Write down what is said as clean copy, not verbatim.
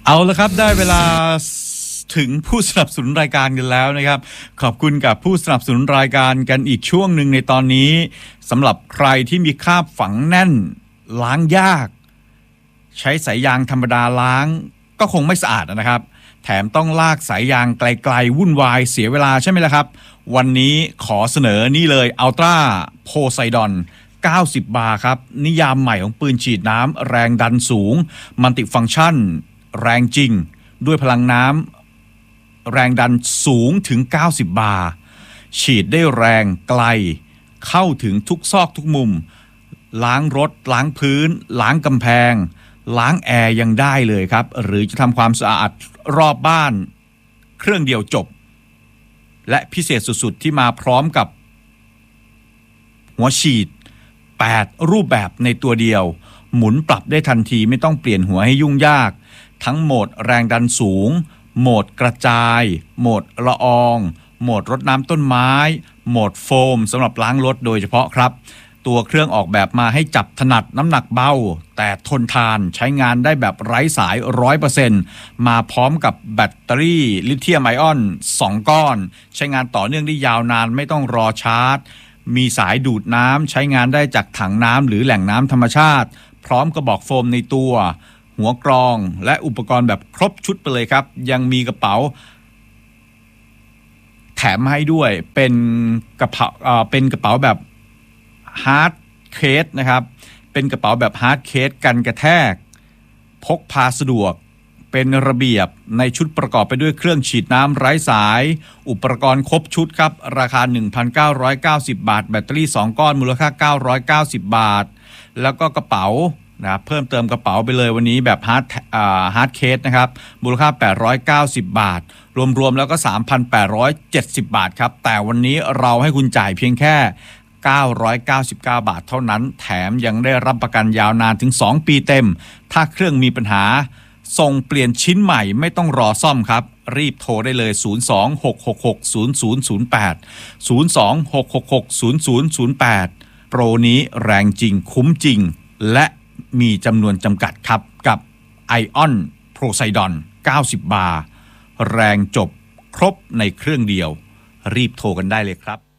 เอาละครับได้เวลาถึงผู้สนับสนุนรายการกันแล้วนะครับขอบคุณกับผู้สนับสนุนรายการกันอีกช่วงหนึ่งในตอนนี้สำหรับใครที่มีคราบฝังแน่นล้างยากใช้สายยางธรรมดาล้างก็คงไม่สะอาดนะครับแถมต้องลากสายยางไกลๆวุ่นวายเสียเวลาใช่ไหมล่ะครับวันนี้ขอเสนอนี่เลยอัลตร้าโพไซดอน90 บาร์ครับนิยามใหม่ของปืนฉีดน้ำแรงดันสูงมัลติฟังก์ชันแรงจริงด้วยพลังน้ำแรงดันสูงถึง90 บาร์ฉีดได้แรงไกลเข้าถึงทุกซอกทุกมุมล้างรถล้างพื้นล้างกำแพงล้างแอร์ยังได้เลยครับหรือจะทำความสะอาดรอบบ้านเครื่องเดียวจบและพิเศษสุดๆที่มาพร้อมกับหัวฉีด8 รูปแบบในตัวเดียวหมุนปรับได้ทันทีไม่ต้องเปลี่ยนหัวให้ยุ่งยากทั้งโหมดแรงดันสูงโหมดกระจายโหมดละอองโหมดรดน้ำต้นไม้โหมดโฟมสำหรับล้างรถโดยเฉพาะครับตัวเครื่องออกแบบมาให้จับถนัดน้ำหนักเบาแต่ทนทานใช้งานได้แบบไร้สาย 100% มาพร้อมกับแบตเตอรี่ลิเธียมไอออน2 ก้อนใช้งานต่อเนื่องได้ยาวนานไม่ต้องรอชาร์จมีสายดูดน้ำใช้งานได้จากถังน้ำหรือแหล่งน้ำธรรมชาติพร้อมกระบอกโฟมในตัวหัวกรองและอุปกรณ์แบบครบชุดไปเลยครับยังมีกระเป๋าแถมให้ด้วยเป็นกระเป๋าแบบฮาร์ดเคสนะครับเป็นกระเป๋าแบบฮาร์ดเคสกันกระแทกพกพาสะดวกเป็นระเบียบในชุดประกอบไปด้วยเครื่องฉีดน้ำไร้สายอุปกรณ์ครบชุดครับราคา 1,990 บาทแบตเตอรี่2 ก้อนมูลค่า990 บาทแล้วก็กระเป๋านะเพิ่มเติมกระเป๋าไปเลยวันนี้แบบฮาร์ดเคสนะครับมูลค่า890 บาทรวมๆแล้วก็ 3,870 บาทครับแต่วันนี้เราให้คุณจ่ายเพียงแค่999 บาทเท่านั้นแถมยังได้รับประกันยาวนานถึง2 ปีเต็มถ้าเครื่องมีปัญหาส่งเปลี่ยนชิ้นใหม่ไม่ต้องรอซ่อมครับรีบโทรได้เลย 026660008 026660008 โปรนี้แรงจริงคุ้มจริงและมีจำนวนจำกัดครับกับ Ion Poseidon 90 บาร์แรงจบครบในเครื่องเดียวรีบโทรกันได้เลยครับ